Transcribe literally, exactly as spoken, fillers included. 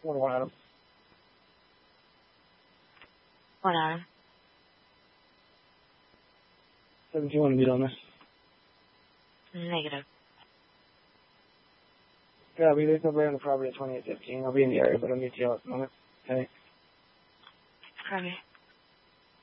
One one Adam. One Adam. seventeen one to meet on this. Negative. Yeah, I'll be there's nobody on the property at twenty-eight fifteen. I'll be in the area, but I'll meet you out at the moment. Okay. Copy.